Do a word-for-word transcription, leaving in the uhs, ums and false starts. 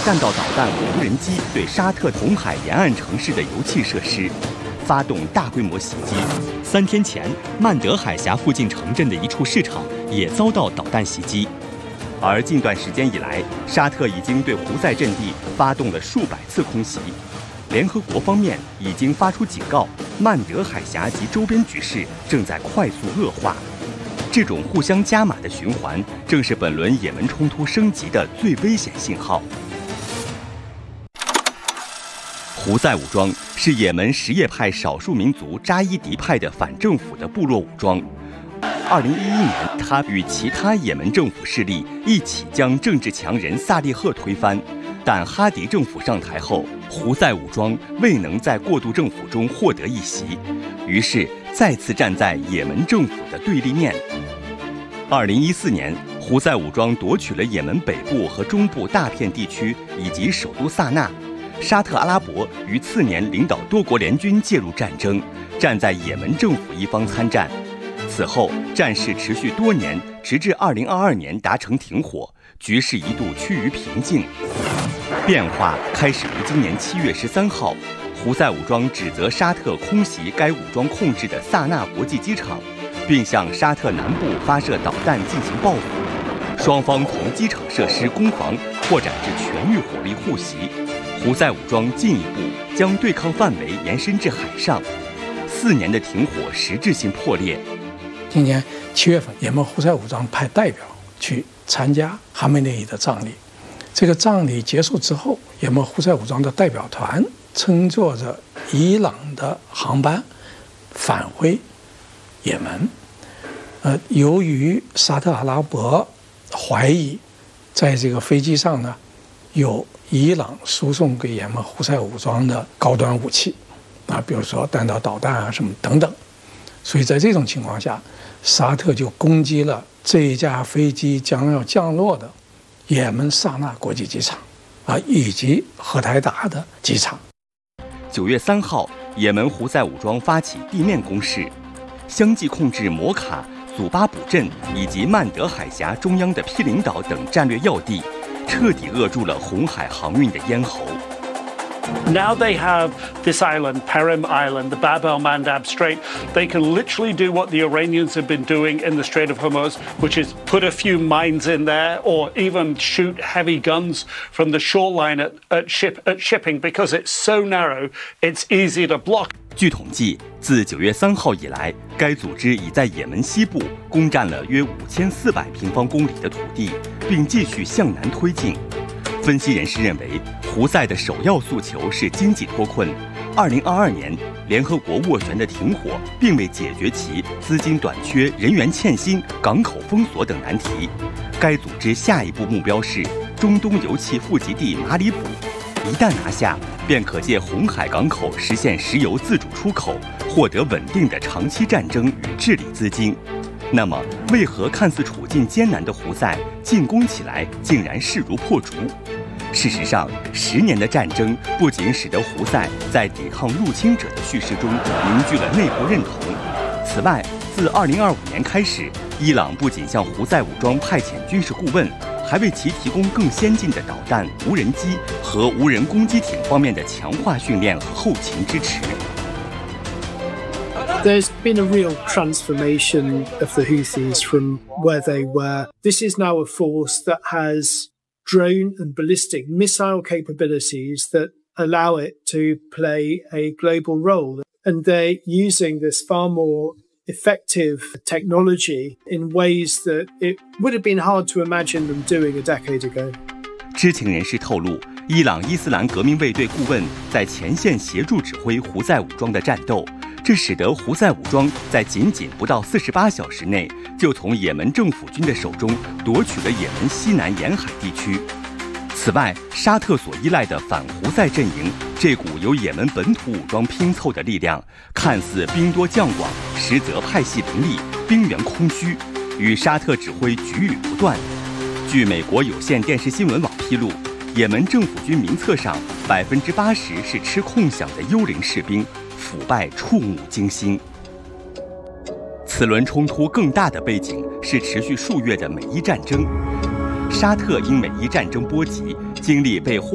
弹道导弹和无人机对沙特红海沿岸城市的油气设施发动大规模袭击。三天前，曼德海峡附近城镇的一处市场也遭到导弹袭击。而近段时间以来，沙特已经对胡塞阵地发动了数百次空袭。联合国方面已经发出警告，曼德海峡及周边局势正在快速恶化。这种互相加码的循环，正是本轮也门冲突升级的最危险信号。胡塞武装是也门什叶派少数民族扎伊迪派的反政府的部落武装。二零一一年，他与其他也门政府势力一起将政治强人萨利赫推翻，但哈迪政府上台后，胡塞武装未能在过渡政府中获得一席，于是再次站在也门政府的对立面。二零一四年，胡塞武装夺取了也门北部和中部大片地区以及首都萨那。沙特阿拉伯于次年领导多国联军介入战争，站在也门政府一方参战。此后，战事持续多年，直至二零二二年达成停火，局势一度趋于平静。变化开始于今年七月十三号，胡塞武装指责沙特空袭该武装控制的萨那国际机场，并向沙特南部发射导弹进行报复。双方从机场设施攻防扩展至全域火力互袭。胡塞武装进一步将对抗范围延伸至海上，四年的停火实质性破裂。 今年七月份，也门胡塞武装派代表去参加哈梅内伊的葬礼。这个葬礼结束之后，也门胡塞武装的代表团乘坐着伊朗的航班返回也门。呃，由于沙特阿拉伯怀疑在这个飞机上呢有伊朗输送给也门胡塞武装的高端武器啊，比如说弹道导弹啊什么等等，所以在这种情况下，沙特就攻击了这一架飞机将要降落的也门萨那国际机场啊，以及荷台达的机场。 九月三号，也门胡塞武装发起地面攻势，相继控制摩卡、祖巴卜镇以及曼德海峡中央的毗邻岛等战略要地，彻底扼住了红海航运的咽喉。 Now they have this island, Perim Island, the Bab el-Mandab Strait. They can literally do what the Iranians have been doing in the Strait of Hormuz, which is put a few mines in there or even shoot heavy guns from the shoreline at, at, ship, at shipping because it's so narrow, it's easy to block. 据统计，自九月三号以来，该组织已在也门西部攻占了约五千四百平方公里的土地，并继续向南推进。分析人士认为，胡塞的首要诉求是经济脱困。二零二二年，联合国斡旋的停火并未解决其资金短缺、人员欠薪、港口封锁等难题。该组织下一步目标是中东油气富集地马里卜，一旦拿下，便可借红海港口实现石油自主出口，获得稳定的长期战争与治理资金。那么，为何看似处境艰难的胡塞进攻起来竟然势如破竹？事实上，十年的战争不仅使得胡塞在抵抗入侵者的叙事中凝聚了内部认同。此外，自二零二五年开始，伊朗不仅向胡塞武装派遣军事顾问，还为其提供更先进的导弹、无人机和无人攻击艇方面的强化训练和后勤支持。 There's been a real transformation of the Houthis from where they were. This is now a force that has drone and ballistic missile capabilities that allow it to play a global role. And they're using this far more effective technology in ways that it would have been hard to imagine them doing a decade ago. 知情人士透露，伊朗伊斯兰革命卫队顾问在前线协助指挥胡塞武装的战斗，这使得胡塞武装在仅仅不到四十八小时内就从也门政府军的手中夺取了也门西南沿海地区。此外，沙特所依赖的反胡塞阵营，这股由也门本土武装拼凑的力量，看似兵多将广，实则派系林立，兵源空虚，与沙特指挥局域不断。据美国有线电视新闻网披露，也门政府军名册上百分之八十是吃空饷的幽灵士兵，腐败触目惊心。此轮冲突更大的背景是持续数月的美伊战争。沙特因美伊战争波及，经历被霍